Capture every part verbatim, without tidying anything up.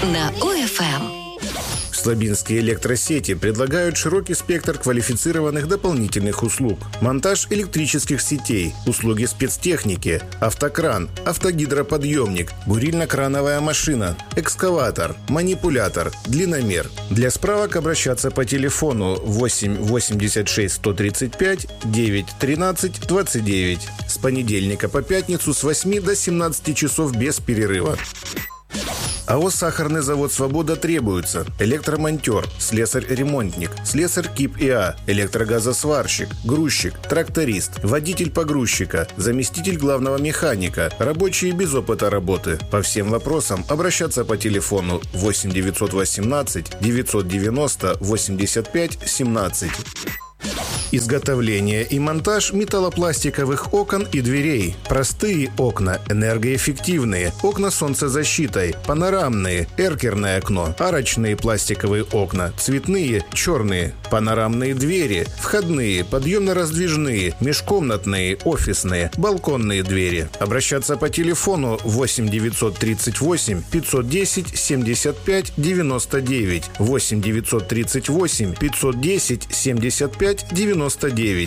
на ОФМ. Слабинские электросети предлагают широкий спектр квалифицированных дополнительных услуг. Монтаж электрических сетей, услуги спецтехники, автокран, автогидроподъемник, бурильно-крановая машина, экскаватор, манипулятор, длинномер. Для справок обращаться по телефону восемь восемьдесят шесть сто тридцать пять девять тринадцать двадцать девять. С понедельника по пятницу с восьми до семнадцати часов без перерыва. АО «Сахарный завод «Свобода» требуется электромонтер, слесарь-ремонтник, слесарь КИП ИА, электрогазосварщик, грузчик, тракторист, водитель погрузчика, заместитель главного механика, рабочие без опыта работы. По всем вопросам обращаться по телефону восемь девятьсот восемнадцать девятьсот девяносто восемьдесят пять семнадцать. Изготовление и монтаж металлопластиковых окон и дверей. Простые окна, энергоэффективные, окна с солнцезащитой, панорамные, эркерное окно, арочные пластиковые окна, цветные, черные, панорамные двери, входные, подъемно-раздвижные, межкомнатные, офисные, балконные двери. Обращаться по телефону восемь девятьсот тридцать восемь пятьсот десять семьдесят пять девяносто девять, восемь девятьсот тридцать восемь пятьсот десять семьдесят пять девяносто девять.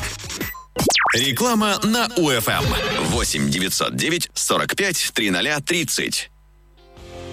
Реклама на УФМ. восемь девятьсот девять сорок пять тридцать тридцать.